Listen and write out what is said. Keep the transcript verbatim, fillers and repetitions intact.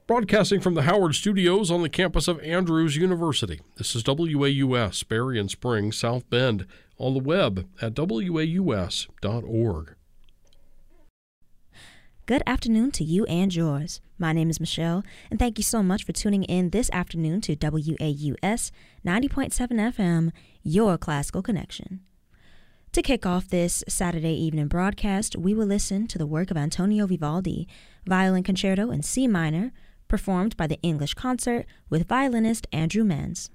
Broadcasting from the Howard Studios on the campus of Andrews University, this is W A U S, Berrien Springs, South Bend, on the web at W A U S dot org. Good afternoon to you and yours. My name is Michelle, and thank you so much for tuning in this afternoon to W A U S ninety point seven F M, your classical connection. To kick off this Saturday evening broadcast, we will listen to the work of Antonio Vivaldi, Violin Concerto in C minor, performed by the English Concert with violinist Andrew Menz.